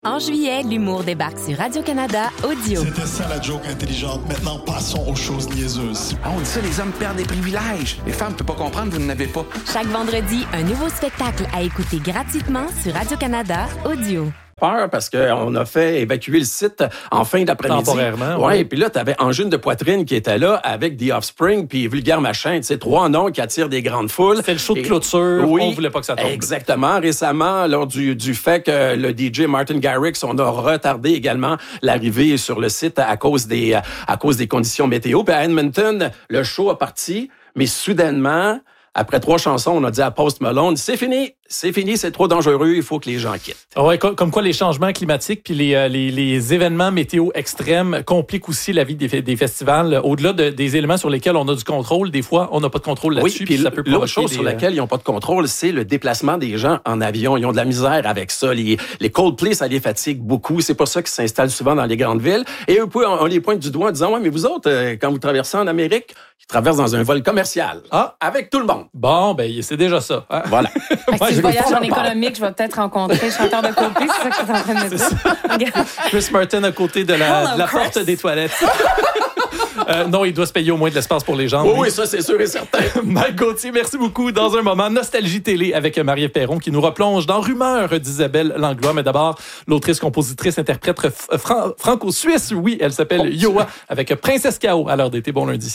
En juillet, l'humour débarque sur Radio-Canada Audio. C'était ça la joke intelligente. Maintenant, passons aux choses niaiseuses. Ah, on dit ça, les hommes perdent des privilèges. Les femmes ne peuvent pas comprendre, vous n'en avez pas. Chaque vendredi, un nouveau spectacle à écouter gratuitement sur Radio-Canada Audio. Peur parce qu'on a fait évacuer le site en fin d'après-midi. Temporairement. Ouais, Oui. et puis là, t'avais Angine de Poitrine qui était là avec The Offspring puis Vulgaire Machin. Tu sais, 3 noms qui attirent des grandes foules. C'était le show de clôture. Oui, On voulait pas que ça tombe. Exactement. Récemment, lors du fait que le DJ Martin Garrix, on a retardé également l'arrivée sur le site à cause des conditions météo. Puis à Edmonton, le show a parti, mais soudainement, après 3 chansons, on a dit à Post Malone, c'est fini, c'est trop dangereux, il faut que les gens quittent. Ouais, comme quoi les changements climatiques puis les événements météo extrêmes compliquent aussi la vie des festivals. Au-delà des éléments sur lesquels on a du contrôle, des fois, on n'a pas de contrôle là-dessus. Oui, puis ça peut l'autre chose sur laquelle ils n'ont pas de contrôle, c'est le déplacement des gens en avion. Ils ont de la misère avec ça. Les Coldplay, ça les fatigue beaucoup. C'est pour ça qu'ils s'installent souvent dans les grandes villes. Et eux, on les pointe du doigt en disant, ouais, mais vous autres, quand vous traversez en Amérique, ils traversent dans un vol commercial. Ah, avec tout le monde. Bon, ben c'est déjà ça. Hein? Voilà. Si je voyage en économique, je vais peut-être rencontrer le chanteur de Coldplay, c'est ça que tu es en train de me dire. Chris Martin à côté de la porte des toilettes. Non, il doit se payer au moins de l'espace pour les gens. Oui, ça, c'est sûr et certain. Mike Gauthier, merci beaucoup. Dans un moment, Nostalgie Télé avec Marie-Ève Perron qui nous replonge dans Rumeurs d'Isabelle Langlois. Mais d'abord, l'autrice, compositrice, interprète franco-suisse. Oui, elle s'appelle Yoa avec Princesse K.O. à l'heure d'été. Bon lundi.